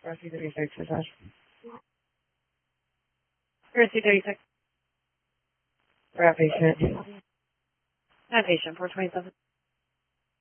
Rescue 36, dispatch. Rescue 36. We're at patient. At patient 427.